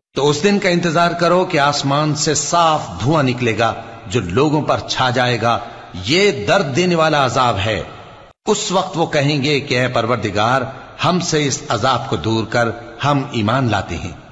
तो उस दिन का इंतजार करो कि आसमान से साफ धुआं निकलेगा जो लोगों पर छा जाएगा। ये दर्द देने वाला अजाब है। उस वक्त वो कहेंगे कि ऐ परवरदिगार, हमसे इस अजाब को दूर कर, हम ईमान लाते हैं।